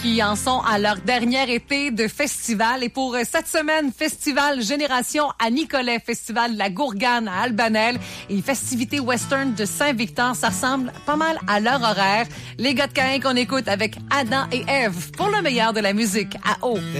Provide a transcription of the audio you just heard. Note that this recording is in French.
qui en sont à leur dernier été de festival. Et pour cette semaine, Festival Génération à Nicolet, Festival de la Gourgane à Albanel et festivités western de Saint-Victor. Ça ressemble pas mal à leur horaire. Les gars de Caen qu'on écoute avec Adam et Ève pour le meilleur de la musique à eau.